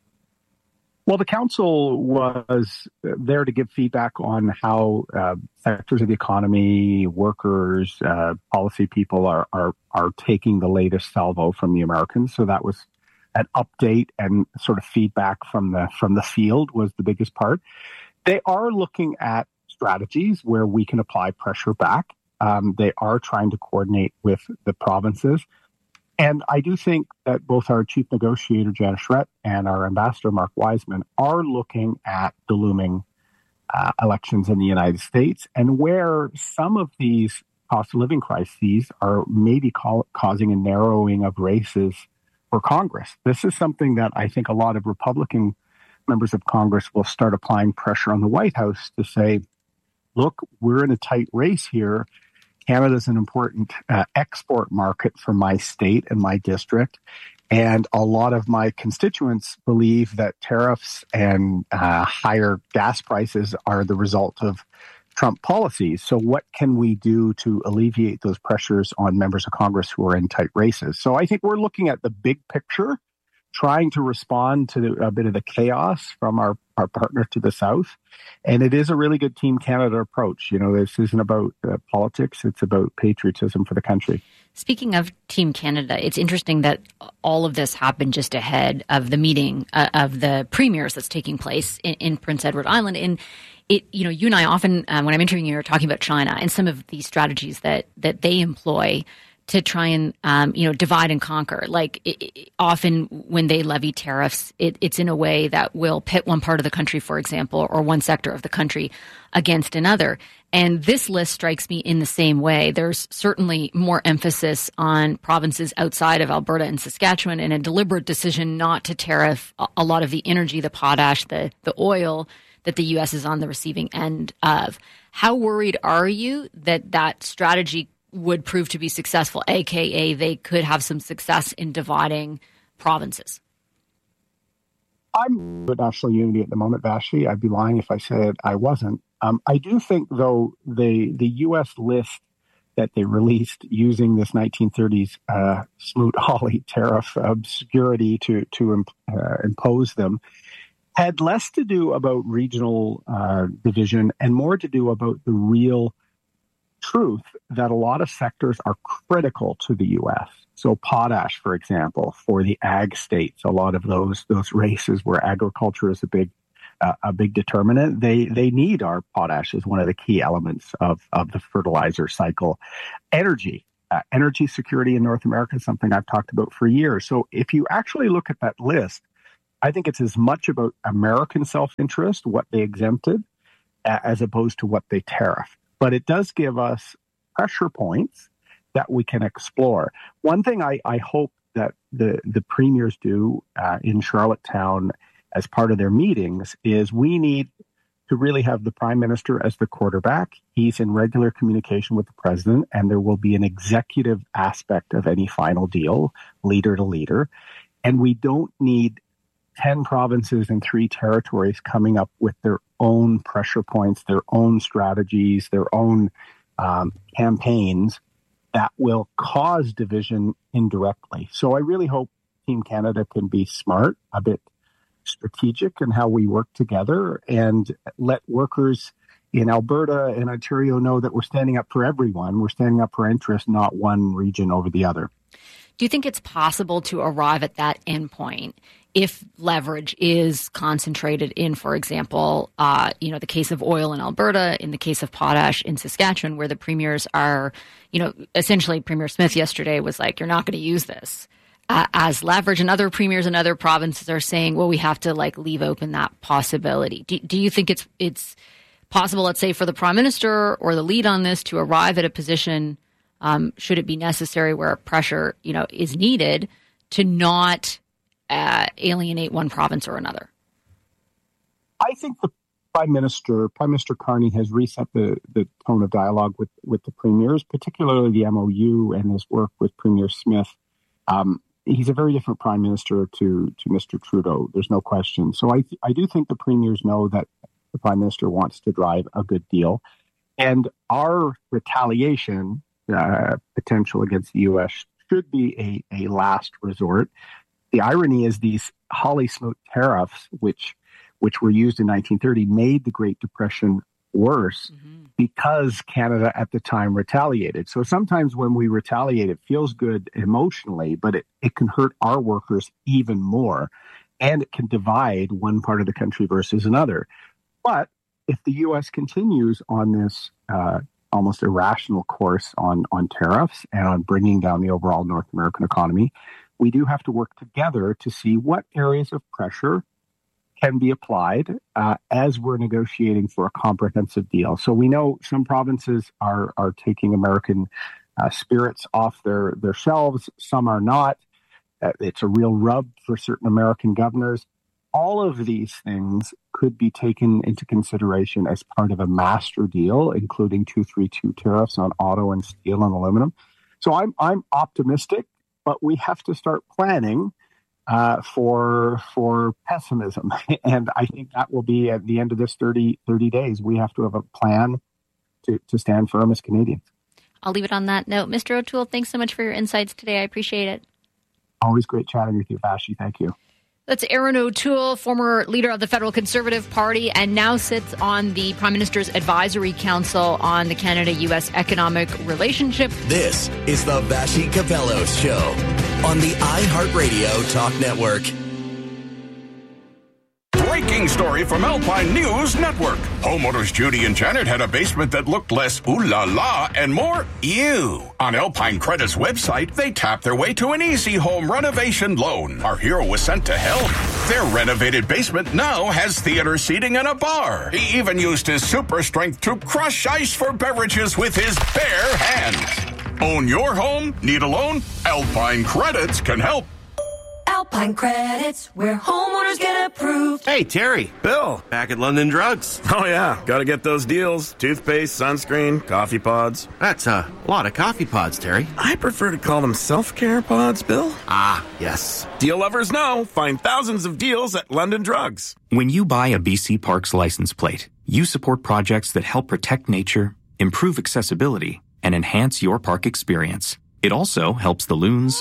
Well, the council was there to give feedback on how sectors of the economy, workers, policy people are taking the latest salvo from the Americans. So that was an update and sort of feedback from the field was the biggest part. They are looking at strategies where we can apply pressure back. They are trying to coordinate with the provinces. And I do think that both our chief negotiator, Janet Schredt, and our ambassador, Mark Wiseman, are looking at the looming elections in the United States and where some of these cost of living crises are maybe causing a narrowing of races for Congress. This is something that I think a lot of Republican members of Congress will start applying pressure on the White House to say, look, we're in a tight race here. Canada is an important export market for my state and my district. And a lot of my constituents believe that tariffs and higher gas prices are the result of Trump policies. So what can we do to alleviate those pressures on members of Congress who are in tight races? So I think we're looking at the big picture, trying to respond to a bit of the chaos from our partner to the south. And it is a really good Team Canada approach. You know, this isn't about politics. It's about patriotism for the country. Speaking of Team Canada, it's interesting that all of this happened just ahead of the meeting of the premiers that's taking place in Prince Edward Island. And you and I often, when I'm interviewing you, are talking about China and some of these strategies that they employ to try and, divide and conquer. Like often when they levy tariffs, it's in a way that will pit one part of the country, for example, or one sector of the country against another. And this list strikes me in the same way. There's certainly more emphasis on provinces outside of Alberta and Saskatchewan and a deliberate decision not to tariff a lot of the energy, the potash, the oil that the U.S. is on the receiving end of. How worried are you that strategy would prove to be successful, aka they could have some success in dividing provinces? I'm with national unity at the moment, Vashi. I'd be lying if I said I wasn't. I do think, though, the U.S. list that they released using this 1930s Smoot-Hawley tariff obscurity to impose them had less to do about regional division and more to do about the real truth that a lot of sectors are critical to the U.S. So potash, for example, for the ag states, a lot of those races where agriculture is a big determinant, they need our potash as one of the key elements of the fertilizer cycle. Energy security in North America is something I've talked about for years. So if you actually look at that list, I think it's as much about American self-interest, what they exempted, as opposed to what they tariffed. But it does give us pressure points that we can explore. One thing I hope that the premiers do in Charlottetown as part of their meetings is we need to really have the prime minister as the quarterback. He's in regular communication with the president, and there will be an executive aspect of any final deal, leader to leader. And we don't need 10 provinces and 3 territories coming up with their own pressure points, their own strategies, their own campaigns that will cause division indirectly. So I really hope Team Canada can be smart, a bit strategic in how we work together, and let workers in Alberta and Ontario know that we're standing up for everyone. We're standing up for interests, not one region over the other. Do you think it's possible to arrive at that endpoint if leverage is concentrated in, for example, the case of oil in Alberta, in the case of potash in Saskatchewan, where the premiers are, essentially Premier Smith yesterday was like, you're not going to use this as leverage, and other premiers in other provinces are saying, well, we have to leave open that possibility. Do you think it's possible, let's say, for the Prime Minister or the lead on this to arrive at a position, should it be necessary, where pressure, is needed to not alienate one province or another? I think the Prime Minister Carney, has reset the tone of dialogue with the premiers, particularly the MOU and his work with Premier Smith. He's a very different Prime Minister to Mr. Trudeau. There's no question. So I do think the premiers know that the Prime Minister wants to drive a good deal. And our retaliation potential against the U.S. should be a last resort. The irony is these Hawley-Smoot tariffs, which were used in 1930, made the Great Depression worse because Canada at the time retaliated. So sometimes when we retaliate, it feels good emotionally, but it can hurt our workers even more, and it can divide one part of the country versus another. But if the U.S. continues on this almost irrational course on tariffs and on bringing down the overall North American economy, we do have to work together to see what areas of pressure can be applied as we're negotiating for a comprehensive deal. So we know some provinces are taking American spirits off their shelves. Some are not. It's a real rub for certain American governors. All of these things could be taken into consideration as part of a master deal, including 232 tariffs on auto and steel and aluminum. So I'm optimistic but we have to start planning for pessimism. And I think that will be at the end of this 30 days. We have to have a plan to stand firm as Canadians. I'll leave it on that note. Mr. O'Toole, thanks so much for your insights today. I appreciate it. Always great chatting with you, Vashi. Thank you. That's Aaron O'Toole, former leader of the Federal Conservative Party, and now sits on the Prime Minister's Advisory Council on the Canada-U.S. economic relationship. This is the Vashi Capello Show on the iHeartRadio Talk Network. Breaking story from Alpine News Network. Homeowners Judy and Janet had a basement that looked less ooh la la and more ew. On Alpine Credit's website, they tapped their way to an easy home renovation loan. Our hero was sent to help. Their renovated basement now has theater seating and a bar. He even used his super strength to crush ice for beverages with his bare hands. Own your home? Need a loan? Alpine Credits can help. Alpine Credits, where homeowners get approved. Hey, Terry. Bill, back at London Drugs. Oh, yeah. Gotta get those deals. Toothpaste, sunscreen, coffee pods. That's a lot of coffee pods, Terry. I prefer to call them self-care pods, Bill. Ah, yes. Deal lovers know. Find thousands of deals at London Drugs. When you buy a BC Parks license plate, you support projects that help protect nature, improve accessibility, and enhance your park experience. It also helps the loons,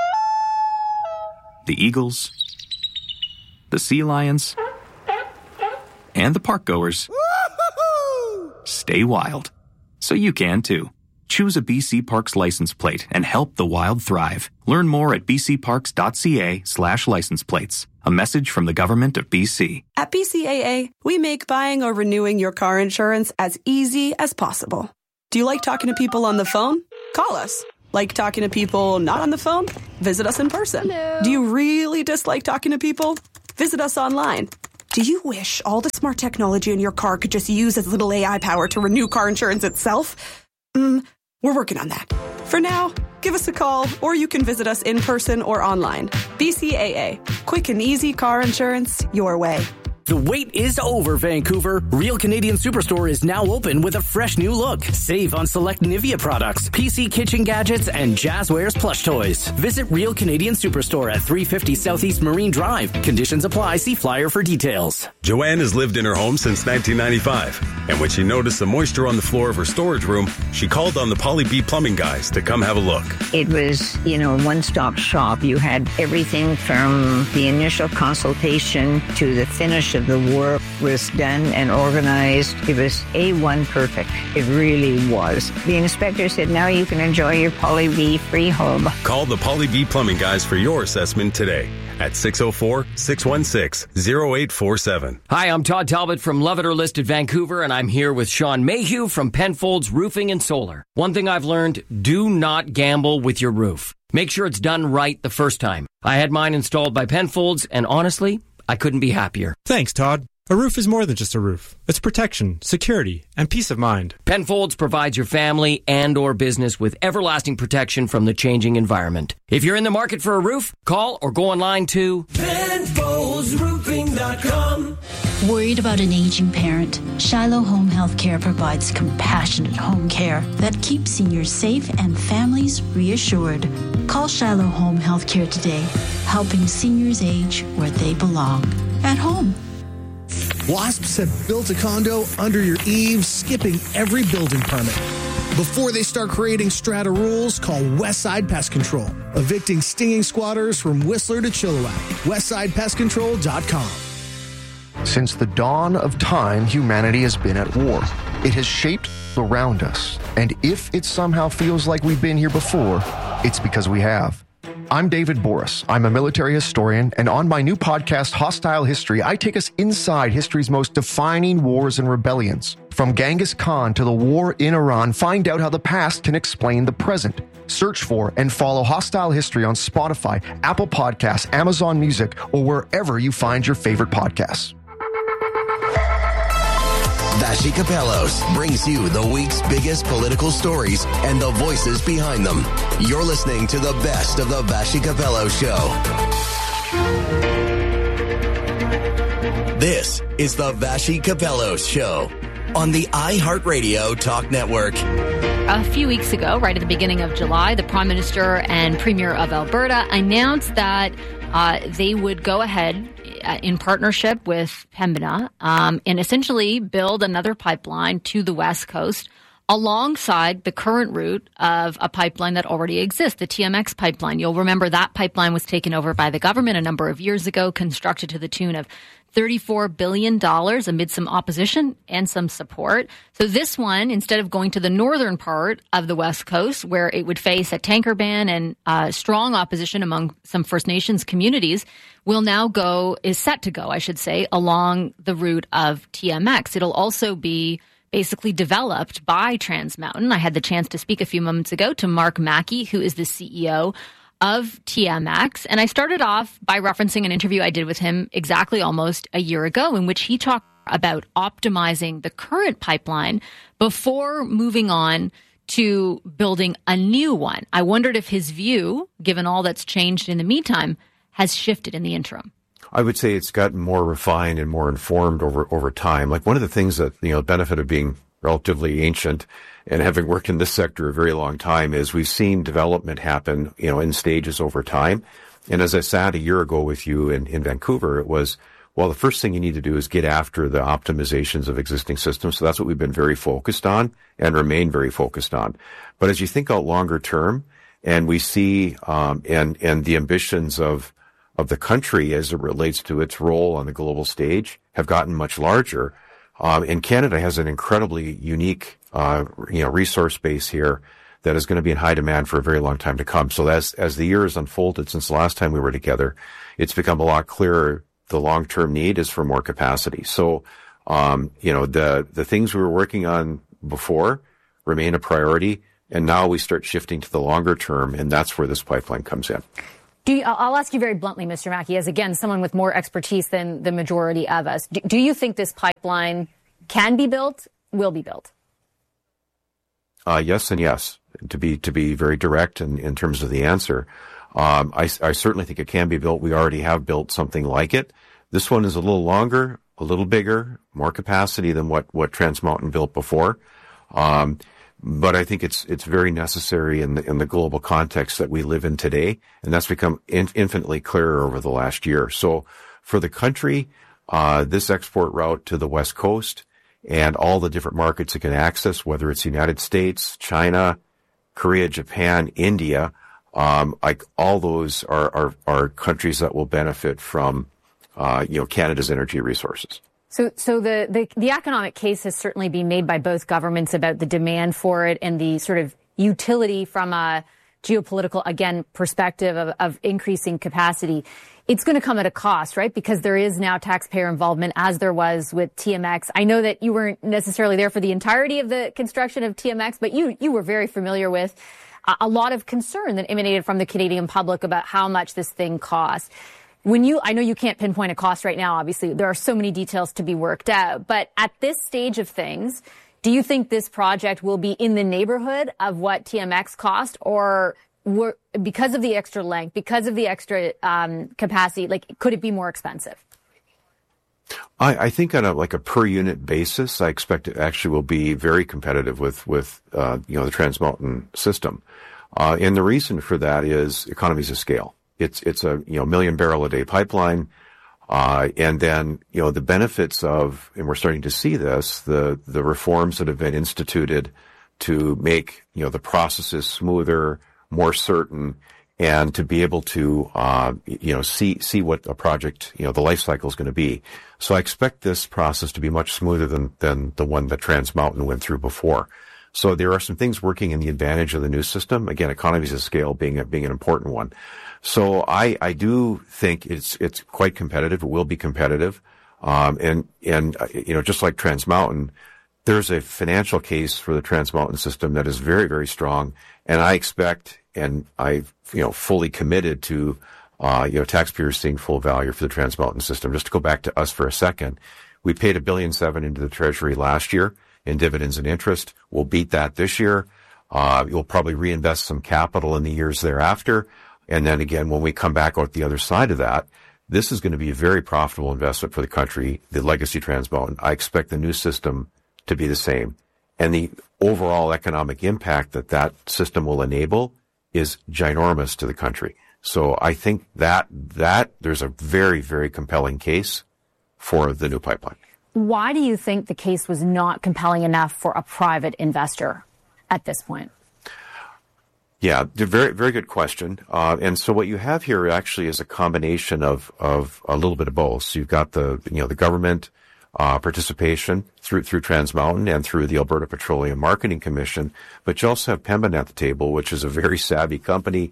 the eagles, the sea lions, and the park goers stay wild. So you can too. Choose a BC Parks license plate and help the wild thrive. Learn more at bcparks.ca/license plates. A message from the Government of BC. At BCAA, we make buying or renewing your car insurance as easy as possible. Do you like talking to people on the phone? Call us. Like talking to people not on the phone? Visit us in person. Hello. Do you really dislike talking to people? Visit us online. Do you wish all the smart technology in your car could just use as little AI power to renew car insurance itself? We're working on that. For now, give us a call, or you can visit us in person or online. BCAA. Quick and easy car insurance your way. The wait is over, Vancouver. Real Canadian Superstore is now open with a fresh new look. Save on select Nivea products, PC kitchen gadgets, and Jazzwares plush toys. Visit Real Canadian Superstore at 350 Southeast Marine Drive. Conditions apply. See flyer for details. Joanne has lived in her home since 1995. And when she noticed the moisture on the floor of her storage room, she called on the Poly B plumbing guys to come have a look. It was, one-stop shop. You had everything from the initial consultation to the finish of the work was done and organized. It was A1 perfect. It really was. The inspector said, now you can enjoy your Poly B free home. Call the Poly B plumbing guys for your assessment today at 604-616-0847. Hi, I'm Todd Talbot from Love It or List It Vancouver, and I'm here with Sean Mayhew from Penfolds Roofing and Solar. One thing I've learned, do not gamble with your roof. Make sure it's done right the first time. I had mine installed by Penfolds, and honestly, I couldn't be happier. Thanks, Todd. A roof is more than just a roof. It's protection, security, and peace of mind. Penfolds provides your family and or business with everlasting protection from the changing environment. If you're in the market for a roof, call or go online to PenfoldsRoofing.com. Worried about an aging parent? Shiloh Home Health Care provides compassionate home care that keeps seniors safe and families reassured. Call Shiloh Home Health Care today, helping seniors age where they belong, at home. Wasps have built a condo under your eaves, skipping every building permit. Before they start creating strata rules, call Westside Pest Control, evicting stinging squatters from Whistler to Chilliwack. WestsidePestControl.com. Since the dawn of time, humanity has been at war. It has shaped around us, and if it somehow feels like we've been here before, it's because we have. I'm David Boris. I'm a military historian, and on my new podcast, Hostile History, I take us inside history's most defining wars and rebellions. From Genghis Khan to the war in Iran, find out how the past can explain the present. Search for and follow Hostile History on Spotify, Apple Podcasts, Amazon Music, or wherever you find your favorite podcasts. Vashi Capellos brings you the week's biggest political stories and the voices behind them. You're listening to the best of the Vashi Capello Show. This is the Vashi Capello Show on the iHeartRadio Talk Network. a few weeks ago, right at the beginning of July, the Prime Minister and Premier of Alberta announced that they would go ahead in partnership with Pembina and essentially build another pipeline to the West Coast alongside the current route of a pipeline that already exists, the TMX pipeline. You'll remember that pipeline was taken over by the government a number of years ago, constructed to the tune of $34 billion amid some opposition and some support. So this one, instead of going to the northern part of the West Coast, where it would face a tanker ban and strong opposition among some First Nations communities, is set to go, I should say, along the route of TMX. It'll also be basically developed by Trans Mountain. I had the chance to speak a few moments ago to Mark Mackey, who is the CEO of TMX. And I started off by referencing an interview I did with him exactly almost a year ago, in which he talked about optimizing the current pipeline before moving on to building a new one. I wondered if his view, given all that's changed in the meantime, has shifted in the interim. I would say it's gotten more refined and more informed over time. Like one of the things that, the benefit of being relatively ancient and having worked in this sector a very long time is we've seen development happen, in stages over time. And as I sat a year ago with you in Vancouver, it was, well, the first thing you need to do is get after the optimizations of existing systems. So that's what we've been very focused on and remain very focused on. But as you think out longer term and we see, and the ambitions of the country as it relates to its role on the global stage have gotten much larger. And Canada has an incredibly unique, resource base here that is going to be in high demand for a very long time to come. So as the years unfolded since the last time we were together, it's become a lot clearer the long-term need is for more capacity. So, the things we were working on before remain a priority. And now we start shifting to the longer term, and that's where this pipeline comes in. I'll ask you very bluntly, Mr. Mackey, as again, someone with more expertise than the majority of us. Do you think this pipeline can be built, will be built? Yes and yes. To be very direct in terms of the answer, I certainly think it can be built. We already have built something like it. This one is a little longer, a little bigger, more capacity than what Trans Mountain built before. But I think it's very necessary in the global context that we live in today, and that's become infinitely clearer over the last year. So for the country, this export route to the West Coast and all the different markets it can access, whether it's the United States, China, Korea, Japan, India, all those are countries that will benefit from Canada's energy resources. So the economic case has certainly been made by both governments about the demand for it and the sort of utility from a geopolitical, again, perspective of increasing capacity. It's going to come at a cost, right? Because there is now taxpayer involvement, as there was with TMX. I know that you weren't necessarily there for the entirety of the construction of TMX, but you were very familiar with a lot of concern that emanated from the Canadian public about how much this thing costs. I know you can't pinpoint a cost right now, obviously. There are so many details to be worked out. But at this stage of things, do you think this project will be in the neighborhood of what TMX cost, or because of the extra length, because of the extra capacity, could it be more expensive? I think on a per unit basis, I expect it actually will be very competitive with the Trans Mountain system. And the reason for that is economies of scale. It's a, million barrel a day pipeline. And then, the benefits of, and we're starting to see this, the reforms that have been instituted to make, the processes smoother, more certain, and to be able to, see what a project, the life cycle is going to be. So I expect this process to be much smoother than the one that Trans Mountain went through before. So there are some things working in the advantage of the new system. Again, economies of scale being an important one. So I do think it's quite competitive. It will be competitive. And just like Trans Mountain, there's a financial case for the Trans Mountain system that is very, very strong. And I expect, and I've, fully committed to, taxpayers seeing full value for the Trans Mountain system. Just to go back to us for a second, we paid $1.7 billion into the Treasury last year in dividends and interest. We'll beat that this year. You'll probably reinvest some capital in the years thereafter. And then again, when we come back out the other side of that, this is going to be a very profitable investment for the country, the legacy Trans Mountain. I expect the new system to be the same. and the overall economic impact that system will enable is ginormous to the country. So I think that there's a very, very compelling case for the new pipeline. Why do you think the case was not compelling enough for a private investor at this point? Yeah, very, very good question. And so what you have here actually is a combination of a little bit of both. So you've got the government participation through Trans Mountain and through the Alberta Petroleum Marketing Commission, but you also have Pembina at the table, which is a very savvy company.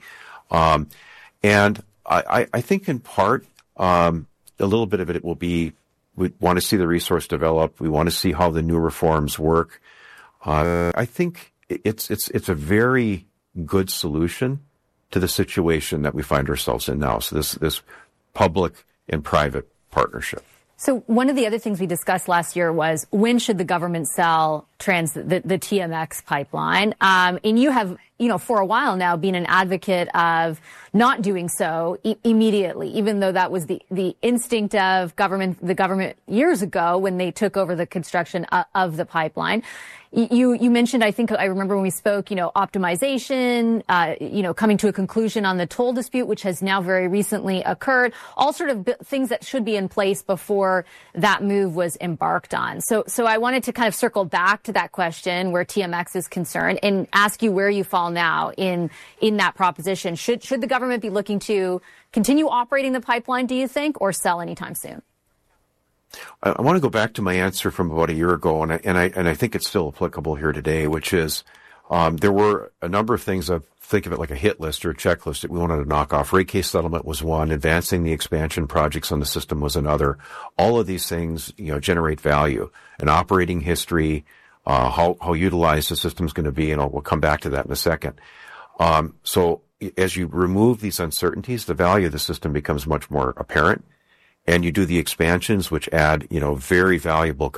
And I think in part, a little bit of it will be, we want to see the resource develop. We want to see how the new reforms work. I think it's a very good solution to the situation that we find ourselves in now. So this public and private partnership. So one of the other things we discussed last year was when should the government sell the TMX pipeline? And you have, for a while now been an advocate of not doing so immediately, even though that was the instinct of the government years ago when they took over the construction of the pipeline. You mentioned, I think I remember when we spoke, optimization, coming to a conclusion on the toll dispute, which has now very recently occurred, all sort of things that should be in place before that move was embarked on. So I wanted to kind of circle back to that question where TMX is concerned and ask you where you fall now in that proposition. Should the government be looking to continue operating the pipeline, do you think, or sell anytime soon? I want to go back to my answer from about a year ago, and I think it's still applicable here today, which is there were a number of things. Think of it like a hit list or a checklist that we wanted to knock off. Rate case settlement was one. Advancing the expansion projects on the system was another. All of these things, generate value. An operating history, how utilized the system is going to be, and we'll come back to that in a second. So as you remove these uncertainties, the value of the system becomes much more apparent. And you do the expansions, which add, very valuable